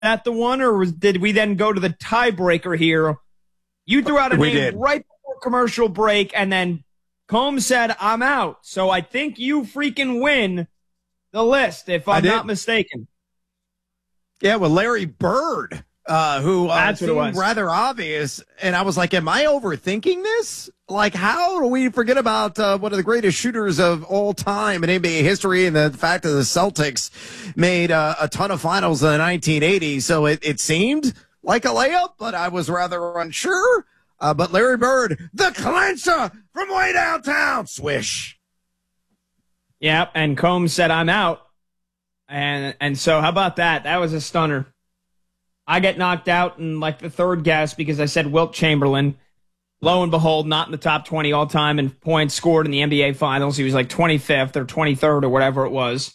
that the one, or did we then go to the tiebreaker here? You threw out a name right before commercial break, and then Combs said, I'm out. So I think you freaking win the list, if I'm not mistaken. Yeah, well, Larry Bird, who seemed rather obvious. And I was like, am I overthinking this? Like, how do we forget about one of the greatest shooters of all time in NBA history, and the fact that the Celtics made a ton of finals in the 1980s? So it seemed like a layup, but I was rather unsure. But Larry Bird, the clincher from way downtown, swish. Yeah, and Combs said, I'm out. And so how about that? That was a stunner. I get knocked out in like the third guess because I said Wilt Chamberlain. Lo and behold, not in the top 20 all time in points scored in the NBA Finals. He was like 25th or 23rd or whatever it was.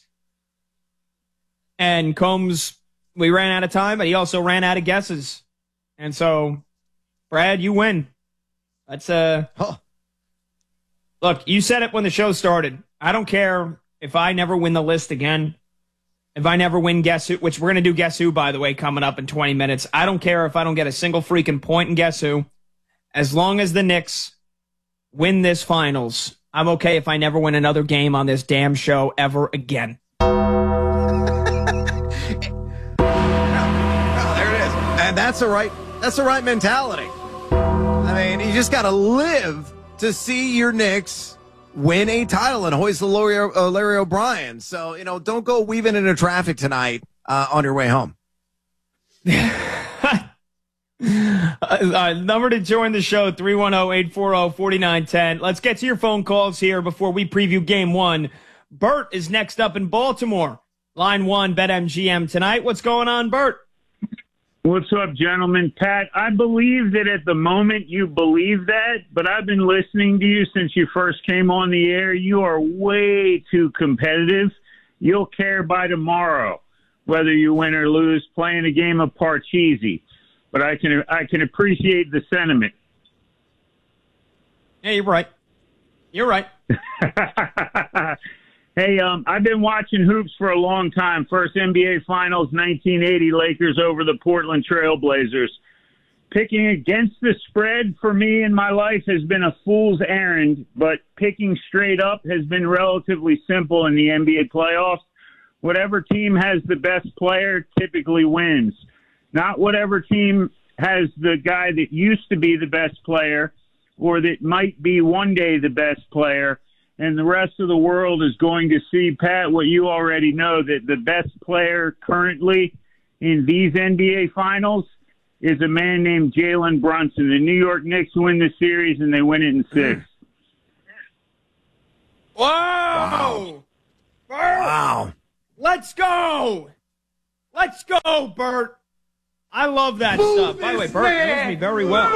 And Combs, we ran out of time, but he also ran out of guesses. And so, Brad, you win. That's Look, you said it when the show started. I don't care if I never win the list again. If I never win Guess Who, which we're going to do Guess Who, by the way, coming up in 20 minutes. I don't care if I don't get a single freaking point in Guess Who. As long as the Knicks win this finals, I'm okay if I never win another game on this damn show ever again. There it is. And that's the right mentality. I mean, you just got to live to see your Knicks win a title and hoist the Larry O'Brien. So, don't go weaving into traffic tonight on your way home. Number to join the show, 310-840-4910. Let's get to your phone calls here before we preview game one. Bert is next up in Baltimore. Line 1, BetMGM tonight. What's going on, Bert? What's up, gentlemen? Pat, I believe that at the moment you believe that, but I've been listening to you since you first came on the air. You are way too competitive. You'll care by tomorrow whether you win or lose playing a game of Parcheesi. But I can appreciate the sentiment. Yeah, you're right. You're right. Hey, I've been watching hoops for a long time. First NBA Finals, 1980, Lakers over the Portland Trail Blazers. Picking against the spread for me in my life has been a fool's errand, but picking straight up has been relatively simple in the NBA playoffs. Whatever team has the best player typically wins. Not whatever team has the guy that used to be the best player or that might be one day the best player. And the rest of the world is going to see, Pat, what you already know, that the best player currently in these NBA Finals is a man named Jalen Brunson. The New York Knicks win the series, and they win it in 6. Whoa! Bert! Wow. Let's go! Let's go, Bert! I love that stuff. By the way, Bert knows me very well.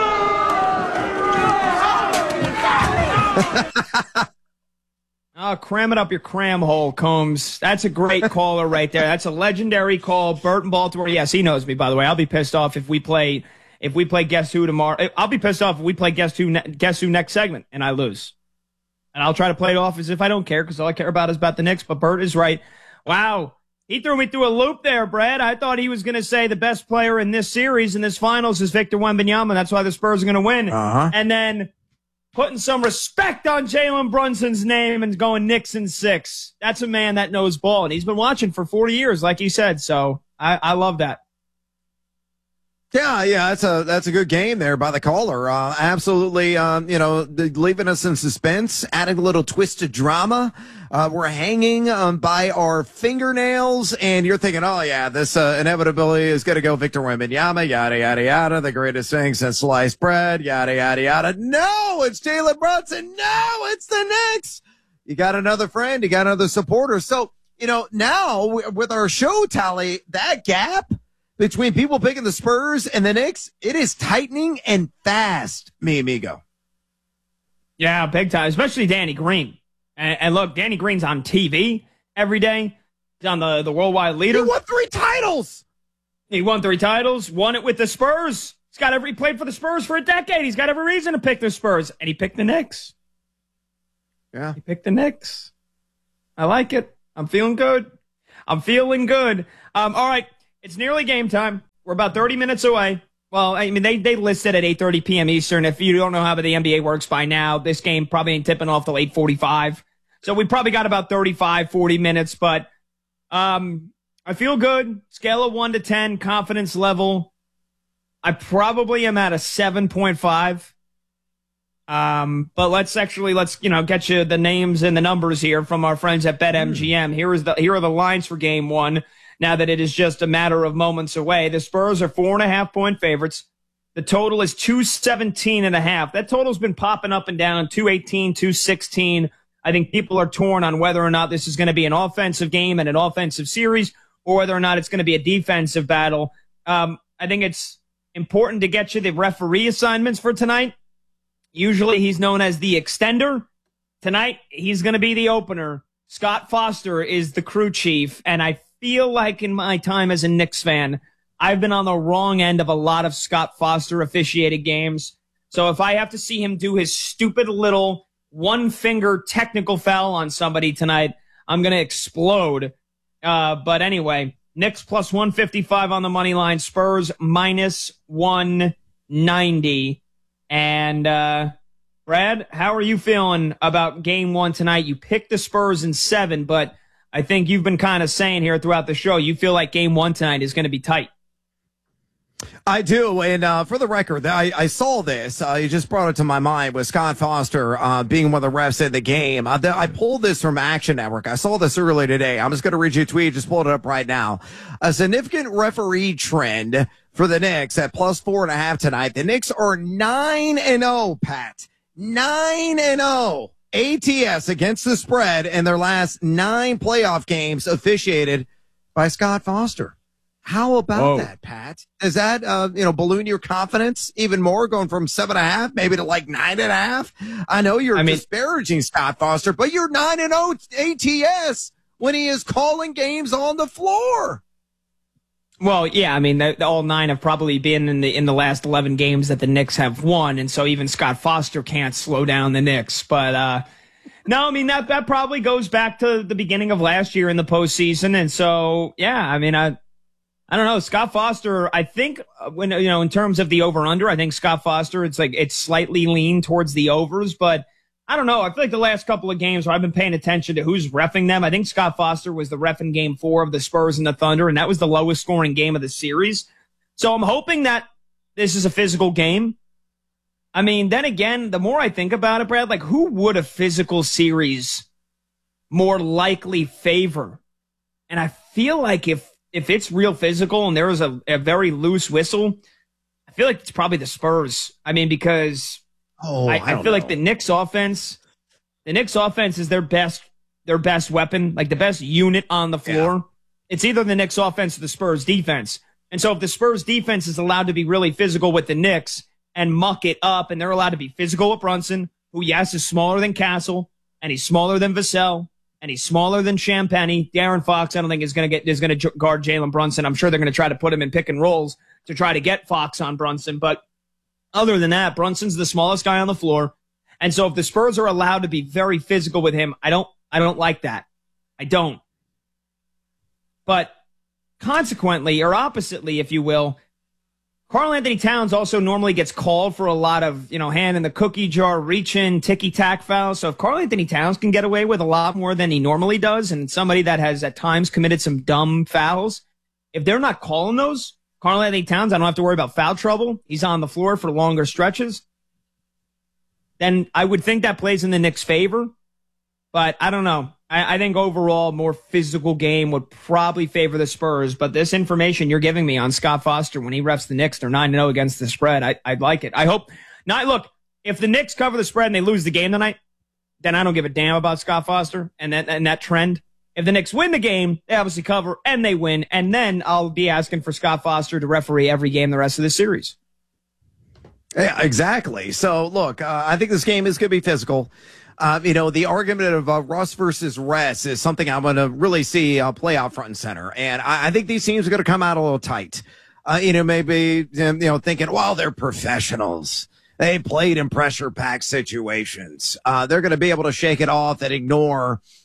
Oh, cram it up your cram hole, Combs. That's a great caller right there. That's a legendary call. Bert in Baltimore. Yes, he knows me, by the way. I'll be pissed off if we play Guess Who tomorrow. I'll be pissed off if we play Guess Who next segment and I lose. And I'll try to play it off as if I don't care because all I care about is about the Knicks. But Bert is right. Wow. He threw me through a loop there, Brad. I thought he was going to say the best player in this series, in this finals, is Victor Wembanyama. That's why the Spurs are going to win. And then putting some respect on Jalen Brunson's name and going Knicks in 6. That's a man that knows ball, and he's been watching for 40 years, like you said. So I love that. Yeah, that's a good game there by the caller. Absolutely, leaving us in suspense, adding a little twist of drama. We're hanging by our fingernails, and you're thinking, oh yeah, this inevitability is going to go Victor Wembanyama, yada yada yada, the greatest thing since sliced bread, yada yada yada. No, it's Jalen Brunson. No, it's the Knicks. You got another friend, you got another supporter. So now with our show tally, that gap between people picking the Spurs and the Knicks, it is tightening and fast, mi amigo. Yeah, big time, especially Danny Green. And look, Danny Green's on TV every day. He's on the worldwide leader. He won 3 titles. He won 3 titles, won it with the Spurs. He played for the Spurs for a decade. He's got every reason to pick the Spurs. And he picked the Knicks. Yeah. He picked the Knicks. I like it. I'm feeling good. All right. It's nearly game time. We're about 30 minutes away. Well, I mean, they listed at 8:30 p.m. Eastern. If you don't know how the NBA works by now, this game probably ain't tipping off till 8:45. So we probably got about 35, 40 minutes. But I feel good. Scale of 1 to 10, confidence level. I probably am at a 7.5. But let's get you the names and the numbers here from our friends at BetMGM. Here are the lines for game one. Now that it is just a matter of moments away, the Spurs are 4.5-point favorites. The total is 217.5. That total's been popping up and down, 218, 216. I think people are torn on whether or not this is going to be an offensive game and an offensive series, or whether or not it's going to be a defensive battle. I think it's important to get you the referee assignments for tonight. Usually he's known as the extender. Tonight, he's going to be the opener. Scott Foster is the crew chief, and I feel like in my time as a Knicks fan, I've been on the wrong end of a lot of Scott Foster officiated games. So if I have to see him do his stupid little one-finger technical foul on somebody tonight, I'm going to explode. But anyway, Knicks plus 155 on the money line, Spurs minus 190. And Brad, how are you feeling about game one tonight? You picked the Spurs in 7, but I think you've been kind of saying here throughout the show, you feel like game one tonight is going to be tight. I do, and for the record, I saw this. You just brought it to my mind with Scott Foster being one of the refs in the game. I pulled this from Action Network. I saw this earlier today. I'm just going to read you a tweet. Just pulled it up right now. A significant referee trend for the Knicks at plus 4.5 tonight. The Knicks are 9-0, Pat. 9-0 ATS against the spread in their last 9 playoff games officiated by Scott Foster. How about that, Pat? Does that, balloon your confidence even more, going from 7.5 maybe to like 9.5? I know you're disparaging Scott Foster, but you're 9-0 ATS when he is calling games on the floor. Well, yeah, I mean, all 9 have probably been in the last 11 games that the Knicks have won, and so even Scott Foster can't slow down the Knicks. But no, I mean that probably goes back to the beginning of last year in the postseason, and so yeah, I mean I don't know, Scott Foster. I think when in terms of the over/under, I think Scott Foster it's slightly lean towards the overs, but I don't know. I feel like the last couple of games where I've been paying attention to who's reffing them, I think Scott Foster was the ref in game 4 of the Spurs and the Thunder, and that was the lowest scoring game of the series. So I'm hoping that this is a physical game. I mean, then again, the more I think about it, Brad, like who would a physical series more likely favor? And I feel like if it's real physical and there is a very loose whistle, I feel like it's probably the Spurs. I mean, because I feel like the Knicks offense is their best weapon, like the best unit on the floor. Yeah. It's either the Knicks offense or the Spurs defense. And so if the Spurs defense is allowed to be really physical with the Knicks and muck it up, and they're allowed to be physical with Brunson, who, yes, is smaller than Castle, and he's smaller than Vassell, and he's smaller than Champagnie. De'Aaron Fox, I don't think is going to guard Jalen Brunson. I'm sure they're going to try to put him in pick and rolls to try to get Fox on Brunson. But other than that, Brunson's the smallest guy on the floor. And so if the Spurs are allowed to be very physical with him, I don't like that. I don't. But consequently, or oppositely, if you will, Karl-Anthony Towns also normally gets called for a lot of, hand in the cookie jar, reach-in, ticky-tack fouls. So if Karl-Anthony Towns can get away with a lot more than he normally does, and somebody that has at times committed some dumb fouls, if they're not calling those, Karl-Anthony Towns, I don't have to worry about foul trouble. He's on the floor for longer stretches. Then I would think that plays in the Knicks' favor. But I don't know. I think overall, more physical game would probably favor the Spurs. But this information you're giving me on Scott Foster when he refs the Knicks, they're 9-0 against the spread. I'd like it. I hope not. Look, if the Knicks cover the spread and they lose the game tonight, then I don't give a damn about Scott Foster and that trend. If the Knicks win the game, they obviously cover and they win. And then I'll be asking for Scott Foster to referee every game the rest of the series. Yeah, exactly. So, look, I think this game is going to be physical. The argument of Russ versus Rest is something I'm going to really see play out front and center. And I think these teams are going to come out a little tight. Maybe, thinking, well, they're professionals. They played in pressure-packed situations. They're going to be able to shake it off and ignore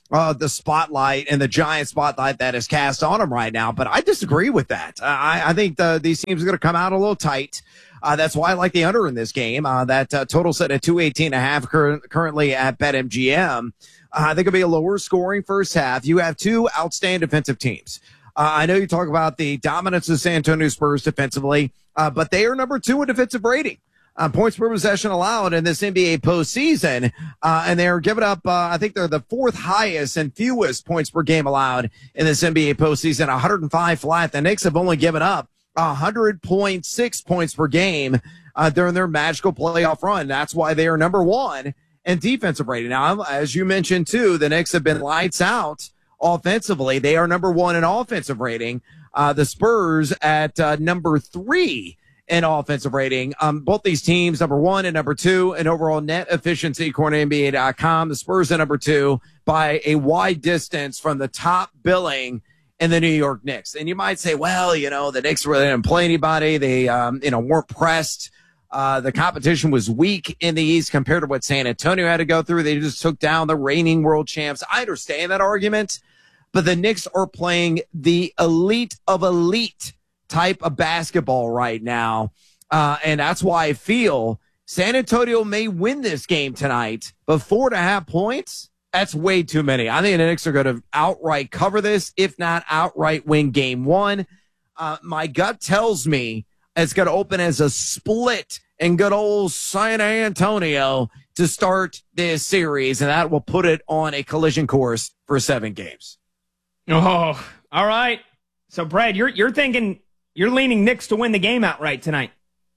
the spotlight and the giant spotlight that is cast on them right now. But I disagree with that. I think these teams are going to come out a little tight. That's why I like the under in this game. That total set at 218.5 currently at BetMGM. I think it'll be a lower scoring first half. You have two outstanding defensive teams. I know you talk about the dominance of San Antonio Spurs defensively, but they are number 2 in defensive rating. Points per possession allowed in this NBA postseason, and they're giving up, I think they're the 4th highest and fewest points per game allowed in this NBA postseason, 105 flat. The Knicks have only given up 100.6 points per game during their magical playoff run. That's why they are number 1 in defensive rating. Now, as you mentioned, too, the Knicks have been lights out offensively. They are number 1 in offensive rating. The Spurs at number 3 in offensive rating. Both these teams, number 1 and number 2 in overall net efficiency, according to NBA.com. The Spurs are number 2 by a wide distance from the top billing in the New York Knicks. And you might say, well, the Knicks really didn't play anybody. They, weren't pressed. The competition was weak in the East compared to what San Antonio had to go through. They just took down the reigning world champs. I understand that argument, but the Knicks are playing the elite of elite type of basketball right now. And that's why I feel San Antonio may win this game tonight, but 4.5 points, that's way too many. I think the Knicks are going to outright cover this, if not outright win game 1. My gut tells me it's going to open as a split in good old San Antonio to start this series, and that will put it on a collision course for 7 games. Oh, all right. So, Brad, you're thinking you're leaning Knicks to win the game outright tonight.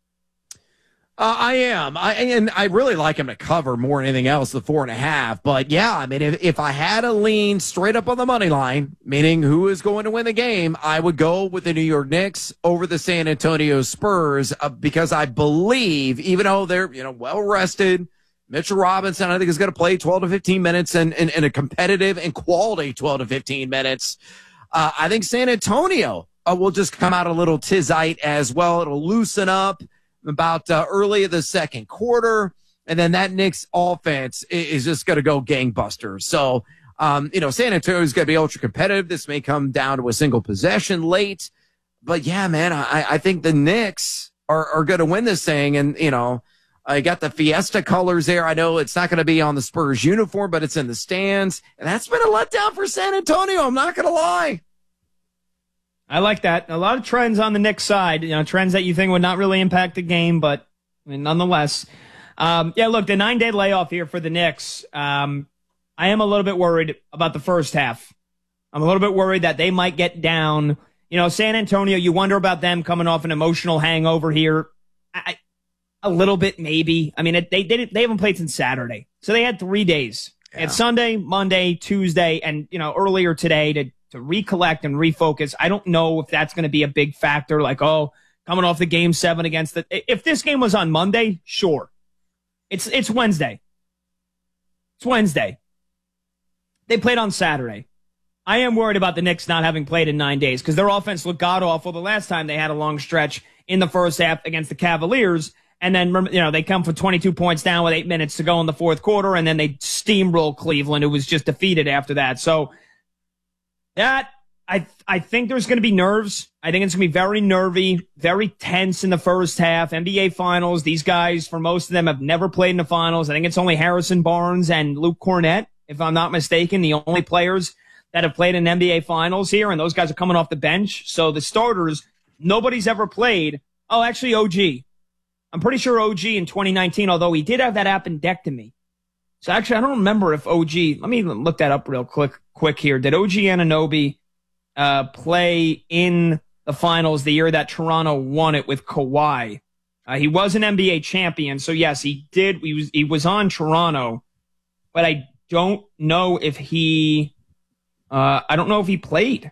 I am. I really like him to cover more than anything else, the 4.5. But yeah, I mean, if I had to lean straight up on the money line, meaning who is going to win the game, I would go with the New York Knicks over the San Antonio Spurs, because I believe, even though they're, well rested, Mitchell Robinson, I think, is going to play 12 to 15 minutes in a competitive and quality 12 to 15 minutes. I think San Antonio will just come out a little tizite as well. It'll loosen up about early in the second quarter, and then that Knicks offense is just going to go gangbusters. So, San Antonio is going to be ultra competitive. This may come down to a single possession late, but yeah, man, I think the Knicks are going to win this thing. And, I got the Fiesta colors there. I know it's not going to be on the Spurs uniform, but it's in the stands, and that's been a letdown for San Antonio. I'm not going to lie. I like that. A lot of trends on the Knicks side, trends that you think would not really impact the game, but nonetheless. Look, the 9-day layoff here for the Knicks. I am a little bit worried about the first half. I'm a little bit worried that they might get down. San Antonio, you wonder about them coming off an emotional hangover here. A little bit, maybe. I mean, they haven't played since Saturday. So they had 3 days. Yeah. They had Sunday, Monday, Tuesday, and, earlier today to recollect and refocus. I don't know if that's going to be a big factor, like, coming off the game 7 against if this game was on Monday, sure. It's Wednesday. It's Wednesday. They played on Saturday. I am worried about the Knicks not having played in 9 days because their offense looked god-awful the last time they had a long stretch in the first half against the Cavaliers. And then, they come for 22 points down with 8 minutes to go in the fourth quarter, and then they steamroll Cleveland, who was just defeated after that. So, that, I think there's going to be nerves. I think it's going to be very nervy, very tense in the first half. NBA Finals, these guys, for most of them, have never played in the Finals. I think it's only Harrison Barnes and Luke Cornett, if I'm not mistaken, the only players that have played in NBA Finals here, and those guys are coming off the bench. So the starters, nobody's ever played. Oh, actually, OG. I'm pretty sure OG in 2019, although he did have that appendectomy. So actually, I don't remember if OG, let me look that up real quick here. Did OG Anunoby play in the finals the year that Toronto won it with Kawhi? He was an NBA champion, so yes, he did. He was on Toronto, but I don't know if he played. I don't know if he played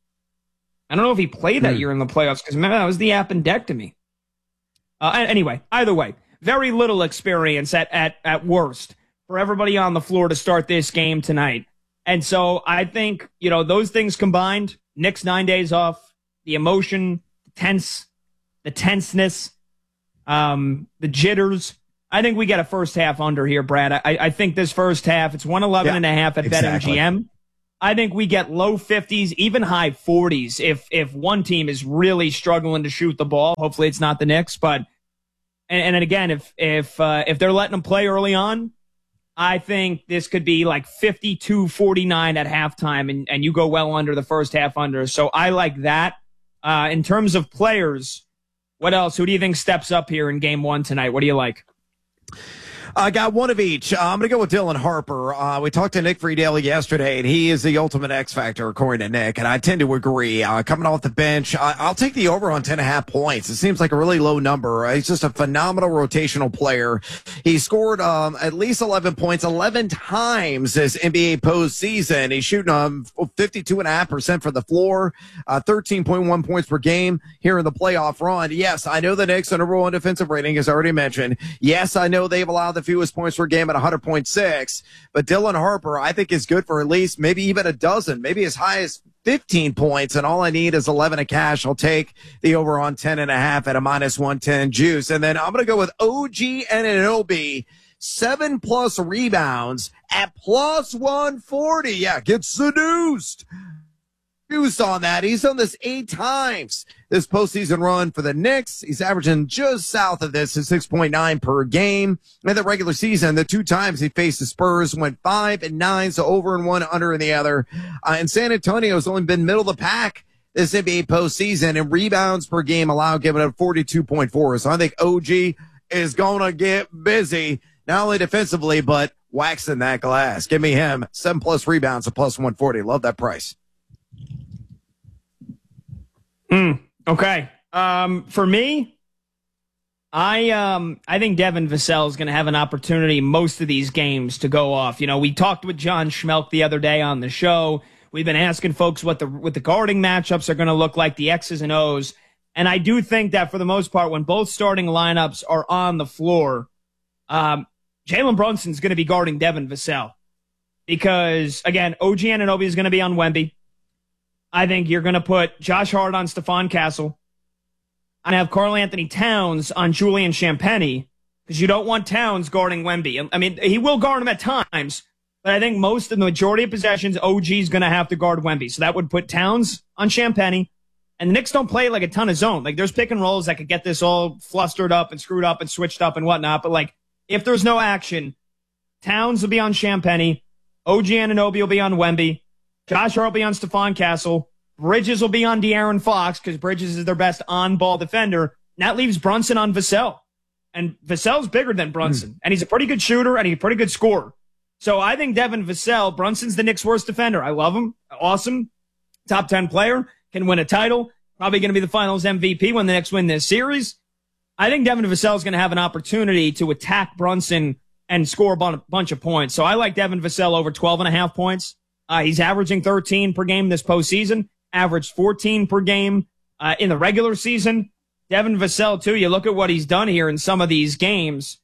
that year in the playoffs because remember that was the appendectomy. Anyway, either way, very little experience at worst for everybody on the floor to start this game tonight. And so I think, those things combined, Knicks 9 days off, the emotion, the tenseness, the jitters, I think we get a first half under here, Brad. I think this first half, it's 111.5 at BetMGM. I think we get low 50s, even high 40s if one team is really struggling to shoot the ball. Hopefully it's not the Knicks, but and again, if they're letting them play early on, I think this could be like 52-49 at halftime, and you go well under the first half under. So I like that. In terms of players, what else? Who do you think steps up here in game one tonight? What do you like? I got one of each. I'm going to go with Dylan Harper. We talked to Nick Friedel yesterday, and he is the ultimate X factor, according to Nick, and I tend to agree. Coming off the bench, I'll take the over on 10.5 points. It seems like a really low number. He's just a phenomenal rotational player. He scored at least 11 points 11 times this NBA postseason. He's shooting 52.5% for the floor, 13.1 points per game here in the playoff run. Yes, I know the Knicks are number one defensive rating, as already mentioned. Yes, I know they've allowed the fewest points per game at 100.6, but Dylan Harper, I think, is good for at least maybe even a dozen, maybe as high as 15 points, and all I need is 11 of cash. I'll take the over on 10.5 at a -110 juice. And then I'm going to go with OG Anunoby, 7+ rebounds at +140. Yeah, get seduced. On that. He's done this 8 times this postseason run for the Knicks. He's averaging just south of this at 6.9 per game. In the regular season, the 2 times he faced the Spurs went 5 and 9, so over in one, under in the other. And San Antonio's only been middle of the pack this NBA postseason, and rebounds per game allowed, giving up 42.4. So I think OG is going to get busy, not only defensively, but waxing that glass. Give me him. 7+ rebounds at +140. Love that price. Okay. For me, I think Devin Vassell is going to have an opportunity most of these games to go off. You know, we talked with John Schmelk the other day on the show. We've been asking folks what the guarding matchups are going to look like, the X's and O's. And I do think that for the most part, when both starting lineups are on the floor, Jalen Brunson's going to be guarding Devin Vassell. Because, again, OG Anunoby is going to be on Wemby. I think you're going to put Josh Hart on Stephon Castle. I have Karl Anthony Towns on Julian Champagnie, because you don't want Towns guarding Wemby. I mean, he will guard him at times, but I think most of the majority of possessions, OG is going to have to guard Wemby. So that would put Towns on Champagnie. And the Knicks don't play like a ton of zone. Like, there's pick and rolls that could get this all flustered up and screwed up and switched up and whatnot. But, like, if there's no action, Towns will be on Champagnie. OG Anunoby will be on Wemby. Josh Hart will be on Stephon Castle. Bridges will be on De'Aaron Fox, because Bridges is their best on-ball defender. And that leaves Brunson on Vassell. And Vassell's bigger than Brunson. And he's a pretty good shooter, and he's a pretty good scorer. So I think Devin Vassell, Brunson's the Knicks' worst defender. I love him. Awesome. Top 10 player. Can win a title. Probably going to be the Finals MVP when the Knicks win this series. I think Devin Vassell is going to have an opportunity to attack Brunson and score a bunch of points. So I like Devin Vassell over 12.5 points. He's averaging 13 per game this postseason, averaged 14 per game in the regular season. Devin Vassell, too, you look at what he's done here in some of these games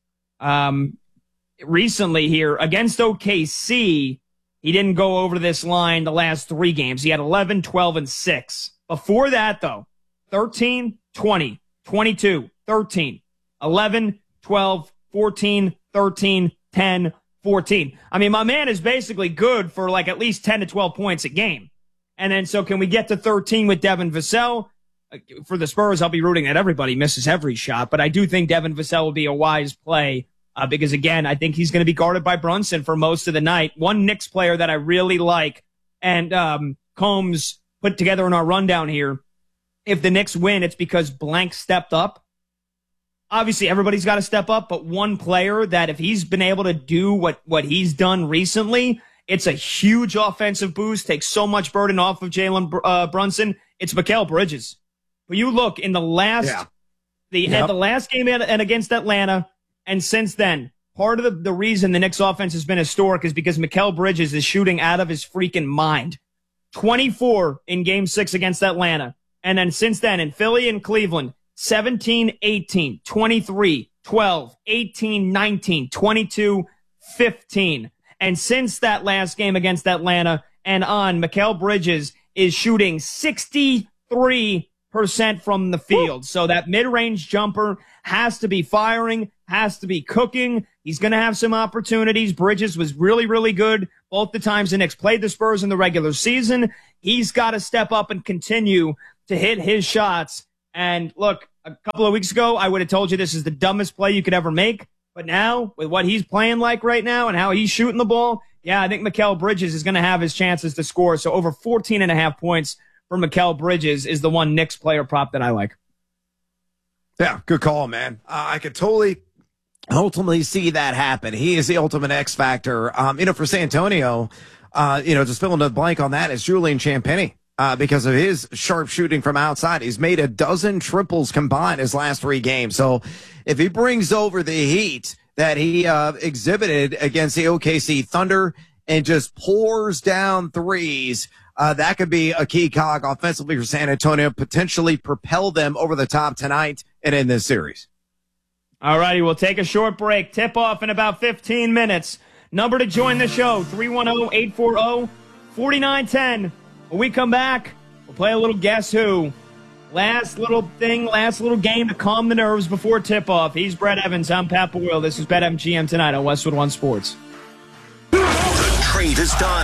recently here. Against OKC, he didn't go over this line the last 3 games. He had 11, 12, and 6. Before that, though, 13, 20, 22, 13, 11, 12, 14, 13, 10, 14. I mean, my man is basically good for like at least 10 to 12 points a game. And then, so can we get to 13 with Devin Vassell? For the Spurs, I'll be rooting that everybody misses every shot, but I do think Devin Vassell will be a wise play because, again, I think he's going to be guarded by Brunson for most of the night. One Knicks player that I really like, and Combs put together in our rundown here, if the Knicks win, it's because blank stepped up. Obviously, everybody's got to step up, but one player that if he's been able to do what he's done recently, it's a huge offensive boost, takes so much burden off of Jalen Brunson. It's Mikal Bridges. But you look in the last, at the last game and against Atlanta, and since then, part of the reason the Knicks offense has been historic is because Mikal Bridges is shooting out of his freaking mind. 24 in Game 6 against Atlanta. And then since then, in Philly and Cleveland, 17, 18, 23, 12, 18, 19, 22, 15. And since that last game against Atlanta and on, Mikal Bridges is shooting 63% from the field. So that mid-range jumper has to be firing, has to be cooking. He's going to have some opportunities. Bridges was really, really good both the times the Knicks played the Spurs in the regular season. He's got to step up and continue to hit his shots. And look, a couple of weeks ago, I would have told you this is the dumbest play you could ever make. But now, with what he's playing like right now and how he's shooting the ball, yeah, I think Mikal Bridges is going to have his chances to score. So over 14.5 points for Mikal Bridges is the one Knicks player prop that I like. Yeah, good call, man. I could totally ultimately see that happen. He is the ultimate X factor. For San Antonio, just fill in the blank on that is Julian Champagnie. Because of his sharp shooting from outside. He's made a dozen triples combined his last 3 games. So if he brings over the heat that he exhibited against the OKC Thunder and just pours down threes, that could be a key cog offensively for San Antonio, potentially propel them over the top tonight and in this series. All righty, we'll take a short break. Tip off in about 15 minutes. Number to join the show, 310-840-4910. When we come back, we'll play a little Guess Who. Last little game to calm the nerves before tip-off. He's Brett Evans. I'm Pat Boyle. This is BetMGM tonight on Westwood One Sports. The trade is done.